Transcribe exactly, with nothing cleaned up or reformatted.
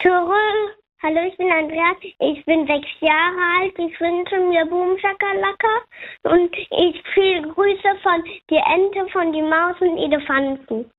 Zurück. Hallo, ich bin Andrea. Ich bin sechs Jahre alt. Ich wünsche mir Boom-Schakalaka. Und ich viel Grüße von die Ente, von die Maus und Elefanten.